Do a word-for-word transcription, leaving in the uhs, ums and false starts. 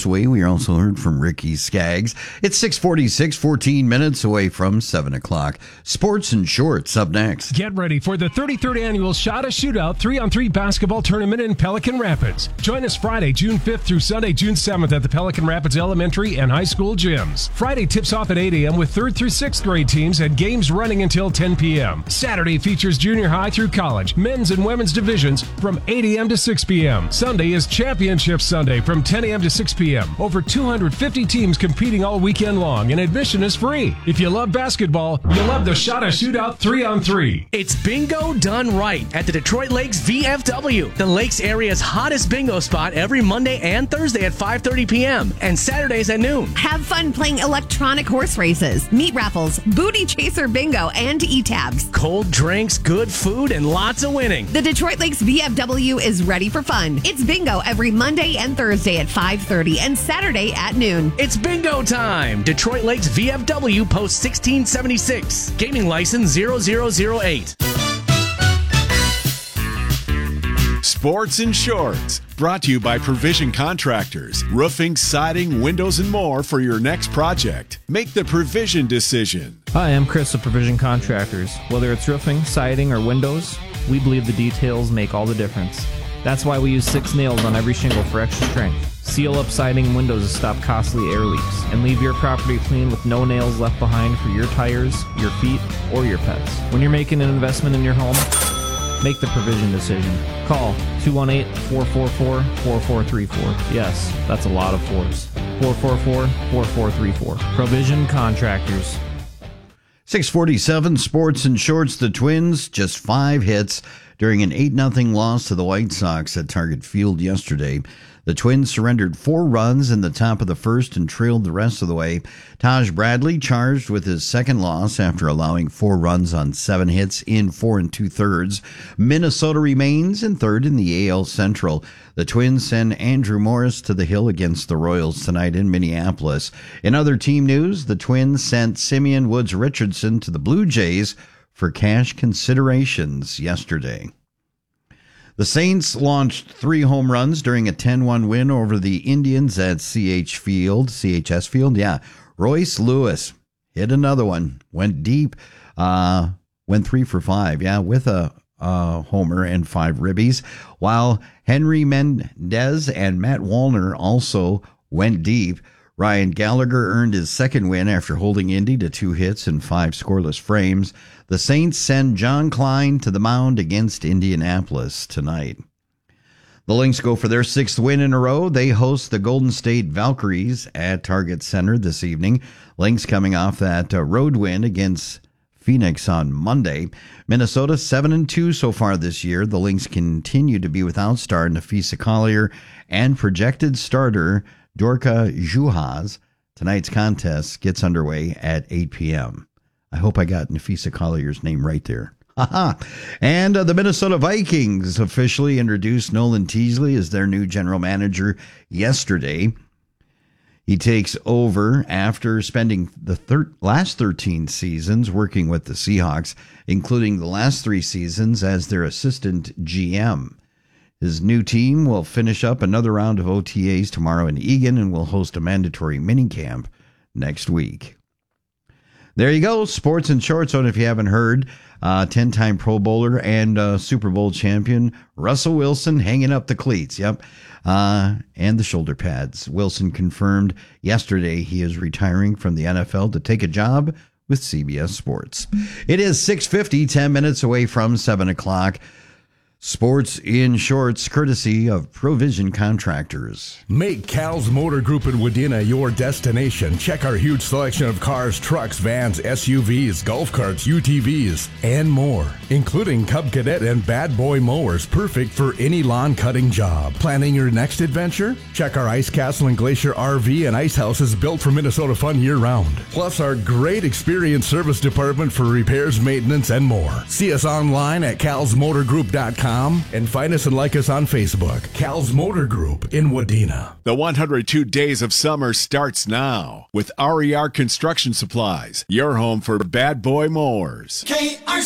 minutes away. We also heard from Ricky Skaggs. It's six forty-six, fourteen minutes away from seven o'clock. Sports and Shorts up next. Get ready for the thirty-third Annual Shot a Shootout three on three basketball tournament in Pelican Rapids. Join us Friday, June fifth through Sunday, June seventh at the Pelican Rapids Elementary and High School gyms. Friday tips off at eight a.m. with third through sixth grade teams and games running until ten p.m. Saturday features junior high through college, men's and women's divisions from eight a.m. to six p.m. Sunday is Championship Sunday from ten a.m. to six p.m. Over two hundred fifty teams competing all weekend long, and admission is free. If you love basketball, you'll love the Shot a Shootout three on three. It's bingo done right at the Detroit Lakes V F W, the Lakes area's hottest bingo spot every Monday and Thursday at five thirty p.m. and Saturdays at noon. Have fun playing electronic horse races, meat raffles, booty chaser bingo, and e-tabs. Cold drinks, good food, and lots of winning. The Detroit Lakes V F W is ready for fun. It's bingo every Monday and Thursday at five thirty and Saturday at noon. It's bingo time. Detroit Lakes V F W, Post sixteen seventy-six. Gaming license zero zero zero eight. Sports and Shorts, brought to you by Provision Contractors. Roofing, siding, windows, and more for your next project. Make the Provision decision. Hi, I'm Chris of Provision Contractors. Whether it's roofing, siding, or windows, we believe the details make all the difference. That's why we use six nails on every shingle for extra strength. Seal up siding and windows to stop costly air leaks, and leave your property clean with no nails left behind for your tires, your feet, or your pets. When you're making an investment in your home, make the Provision decision. Call two one eight, four four four, four four three four. Yes, that's a lot of fours. four four four, four four three four. Provision Contractors. six forty-seven, Sports and Shorts. The Twins, just five hits during an eight nothing loss to the White Sox at Target Field yesterday. The Twins surrendered four runs in the top of the first and trailed the rest of the way. Taj Bradley charged with his second loss after allowing four runs on seven hits in four and two-thirds. Minnesota remains in third in the A L Central. The Twins send Andrew Morris to the hill against the Royals tonight in Minneapolis. In other team news, the Twins sent Simeon Woods Richardson to the Blue Jays for cash considerations yesterday. The Saints launched three home runs during a ten one win over the Indians at C H Field, C H S Field. Yeah, Royce Lewis hit another one, went deep, uh, went three for five. Yeah, with a, a homer and five ribbies, while Henry Mendez and Matt Wallner also went deep. Ryan Gallagher earned his second win after holding Indy to two hits and five scoreless frames. The Saints send John Klein to the mound against Indianapolis tonight. The Lynx go for their sixth win in a row. They host the Golden State Valkyries at Target Center this evening. Lynx coming off that uh, road win against Phoenix on Monday. Minnesota seven and two so far this year. The Lynx continue to be without star Nafisa Collier and projected starter Dorka Juhas. Tonight's contest gets underway at eight p.m. I hope I got Nafisa Collier's name right there. And uh, the Minnesota Vikings officially introduced Nolan Teasley as their new general manager yesterday. He takes over after spending the thir- last thirteen seasons working with the Seahawks, including the last three seasons as their assistant G M. His new team will finish up another round of O T As tomorrow in Eagan and will host a mandatory minicamp next week. There you go, Sports and Shorts. And if you haven't heard, uh, ten-time Pro Bowler and uh, Super Bowl champion Russell Wilson hanging up the cleats. Yep. Uh, and the shoulder pads. Wilson confirmed yesterday he is retiring from the N F L to take a job with C B S Sports. It is six fifty, ten minutes away from seven o'clock. Sports in Shorts, courtesy of Provision Contractors. Make Cal's Motor Group in Wadena your destination. Check our huge selection of cars, trucks, vans, S U Vs, golf carts, U T Vs, and more, including Cub Cadet and Bad Boy mowers, perfect for any lawn cutting job. Planning your next adventure? Check our Ice Castle and Glacier R V and Ice Houses built for Minnesota fun year-round. Plus our great experienced service department for repairs, maintenance, and more. See us online at cals motor group dot com. And find us and like us on Facebook. Cal's Motor Group in Wadena. The one hundred two Days of Summer starts now with R E R Construction Supplies, your home for bad boy mowers. K R